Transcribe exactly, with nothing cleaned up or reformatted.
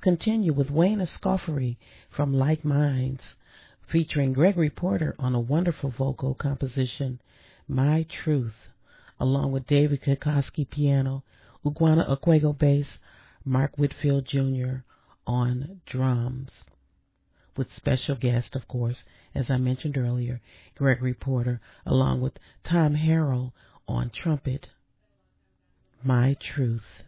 continue with Wayne Escoffery from Like Minds, featuring Gregory Porter on a wonderful vocal composition, My Truth, along with David Kikoski piano, Iguana Okwego bass, Mark Whitfield Junior on drums, with special guest, of course, as I mentioned earlier, Gregory Porter, along with Tom Harrell on trumpet. My Truth.